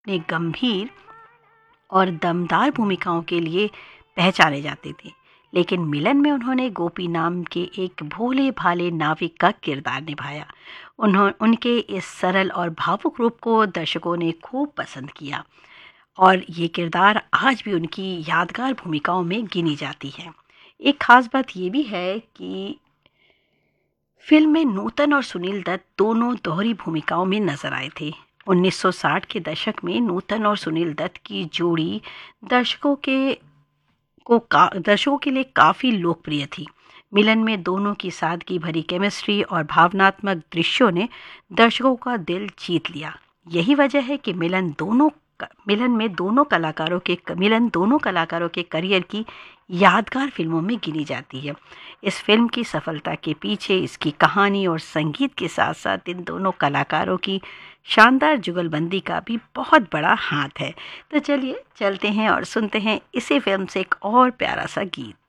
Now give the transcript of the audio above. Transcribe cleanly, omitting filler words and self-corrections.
अपने गंभीर और दमदार भूमिकाओं के लिए पहचाने जाते थे, लेकिन मिलन में उन्होंने गोपी नाम के एक भोले भाले नाविक का किरदार निभाया। उनके इस सरल और भावुक रूप को दर्शकों ने खूब पसंद किया और ये किरदार आज भी उनकी यादगार भूमिकाओं में गिनी जाती है। एक खास बात ये भी है कि फिल्म में नूतन और सुनील दत्त दोनों दोहरी भूमिकाओं में नजर आए थे। 1960 के दशक में नूतन और सुनील दत्त की जोड़ी दर्शकों के दर्शकों के लिए काफ़ी लोकप्रिय थी। मिलन में दोनों की सादगी भरी केमिस्ट्री और भावनात्मक दृश्यों ने दर्शकों का दिल जीत लिया। यही वजह है कि मिलन दोनों कलाकारों के करियर की यादगार फिल्मों में गिनी जाती है। इस फिल्म की सफलता के पीछे इसकी कहानी और संगीत के साथ साथ इन दोनों कलाकारों की शानदार जुगलबंदी का भी बहुत बड़ा हाथ है। तो चलिए चलते हैं और सुनते हैं इसी फिल्म से एक और प्यारा सा गीत।